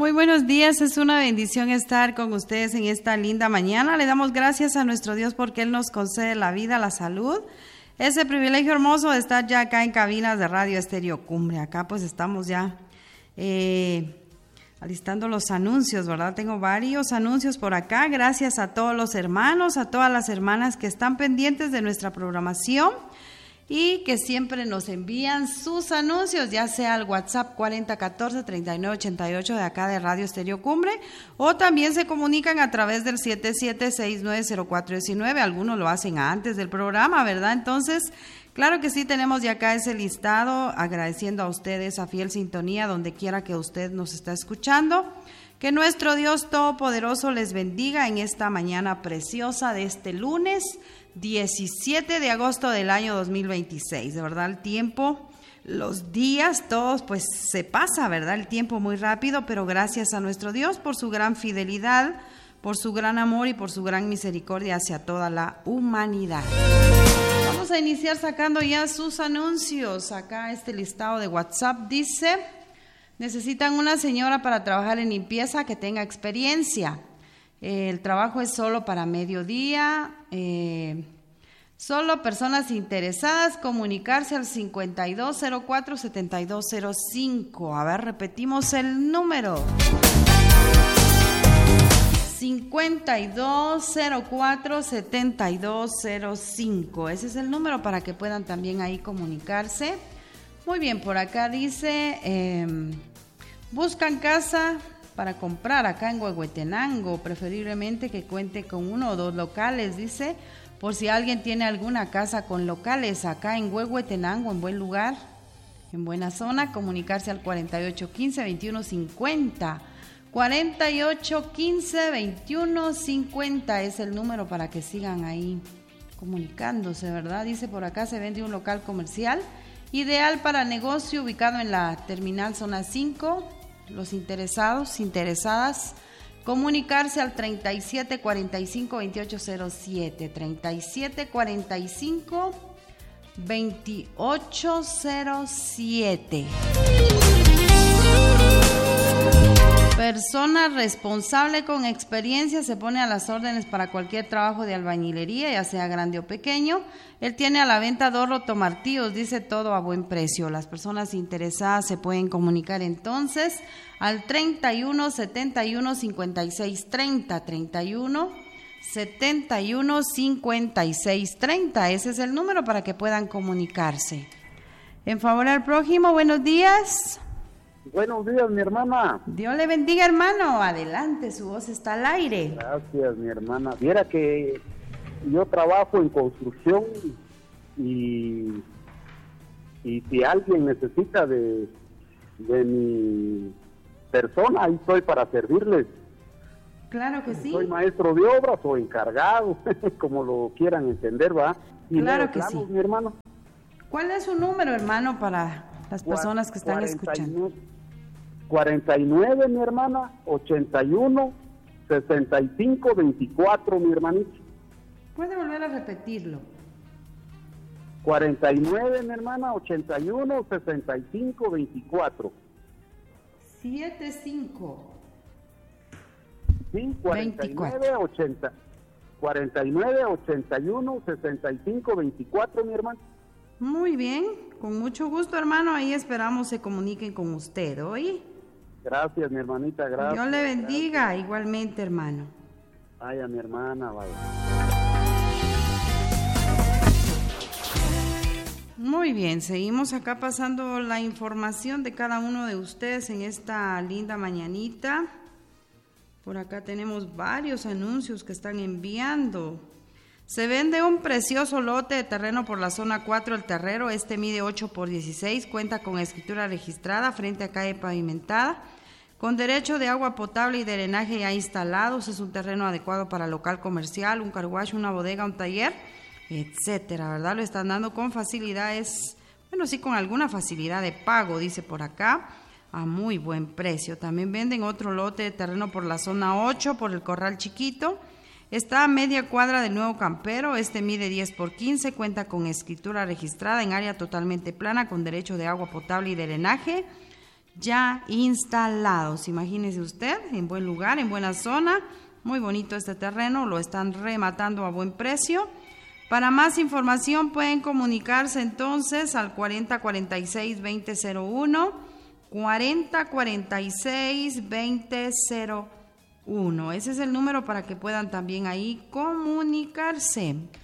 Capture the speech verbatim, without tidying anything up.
Muy buenos días, es una bendición estar con ustedes en esta linda mañana. Le damos gracias a nuestro Dios porque Él nos concede la vida, la salud, ese privilegio hermoso de estar ya acá en cabinas de Radio Estéreo Cumbre. Acá pues estamos ya eh, alistando los anuncios, ¿verdad? Tengo varios anuncios por acá. Gracias a todos los hermanos, a todas las hermanas que están pendientes de nuestra programación y que siempre nos envían sus anuncios, ya sea al WhatsApp cuarenta catorce treinta y nueve ochenta y ocho de acá de Radio Estéreo Cumbre, o también se comunican a través del siete siete seis nueve cero cuatro uno nueve. Algunos lo hacen antes del programa, ¿verdad? Entonces, claro que sí, tenemos ya acá ese listado, agradeciendo a ustedes a fiel sintonía donde quiera que usted nos está escuchando. Que nuestro Dios Todopoderoso les bendiga en esta mañana preciosa de este lunes diecisiete de agosto del año dos mil veintiséis. De verdad, el tiempo, los días, todos, pues se pasa, ¿verdad? El tiempo muy rápido, pero gracias a nuestro Dios por su gran fidelidad, por su gran amor y por su gran misericordia hacia toda la humanidad. Vamos a iniciar sacando ya sus anuncios. Acá este listado de WhatsApp dice: necesitan una señora para trabajar en limpieza que tenga experiencia. Eh, el trabajo es solo para mediodía. Eh, solo personas interesadas, comunicarse al cincuenta y dos cero cuatro setenta y dos cero cinco. A ver, repetimos el número. cincuenta y dos cero cuatro setenta y dos cero cinco. Ese es el número para que puedan también ahí comunicarse. Muy bien, por acá dice, eh, buscan casa para comprar acá en Huehuetenango, preferiblemente que cuente con uno o dos locales, dice, por si alguien tiene alguna casa con locales acá en Huehuetenango, en buen lugar, en buena zona, comunicarse al cuarenta y ocho quince veintiuno cincuenta. cuarenta y ocho quince veintiuno cincuenta es el número para que sigan ahí comunicándose, ¿verdad? Dice por acá, se vende un local comercial ideal para negocio ubicado en la terminal zona cinco. Los interesados, interesadas, comunicarse al treinta y siete cuarenta y cinco veintiocho cero siete, treinta y siete cuarenta y cinco veintiocho cero siete. Persona responsable con experiencia se pone a las órdenes para cualquier trabajo de albañilería, ya sea grande o pequeño. Él tiene a la venta dos rotomartillos, dice todo a buen precio. Las personas interesadas se pueden comunicar entonces al treinta y uno setenta y uno cincuenta y seis treinta, treinta y uno setenta y uno cincuenta y seis treinta. Ese es el número para que puedan comunicarse. En favor al prójimo, buenos días. Buenos días, mi hermana. Dios le bendiga, hermano. Adelante, su voz está al aire. Gracias, mi hermana. Viera que yo trabajo en construcción y, y si alguien necesita de, de mi persona, ahí estoy para servirles. Claro que sí. Soy maestro de obras o encargado, como lo quieran entender, ¿va? Y claro que sí. Mi hermano. ¿Cuál es su número, hermano, para las personas que están cuarenta y nueve, escuchando? cuarenta y nueve, mi hermana, ochenta y uno sesenta y cinco veinticuatro, mi hermanito. ¿Puede volver a repetirlo? cuarenta y nueve, mi hermana, ochenta y uno sesenta y cinco veinticuatro. setenta y cinco. Sí, cuarenta y nueve, ochenta. cuarenta y nueve, ochenta y uno sesenta y cinco veinticuatro, mi hermano. Muy bien, con mucho gusto, hermano. Ahí esperamos se comuniquen con usted, ¿oí? Gracias, mi hermanita, gracias. Dios le bendiga, gracias. Igualmente, hermano. Vaya, mi hermana, vaya. Muy bien, seguimos acá pasando la información de cada uno de ustedes en esta linda mañanita. Por acá tenemos varios anuncios que están enviando. Se vende un precioso lote de terreno por la zona cuatro El Terrero. Este mide ocho por dieciséis, cuenta con escritura registrada, frente a calle pavimentada, con derecho de agua potable y drenaje ya instalados. Es un terreno adecuado para local comercial, un car wash, una bodega, un taller, etcétera, ¿verdad? Lo están dando con facilidades, bueno, sí, con alguna facilidad de pago, dice por acá, a muy buen precio. También venden otro lote de terreno por la zona ocho, por el Corral Chiquito. Está a media cuadra del Nuevo Campero. Este mide diez por quince, cuenta con escritura registrada en área totalmente plana, con derecho de agua potable y drenaje. ya instalados. Imagínese usted, en buen lugar, en buena zona, muy bonito este terreno, lo están rematando a buen precio. Para más información pueden comunicarse entonces al cuarenta cuarenta y seis veinte cero uno, cuarenta cuarenta y seis veinte cero uno. Ese es el número para que puedan también ahí comunicarse.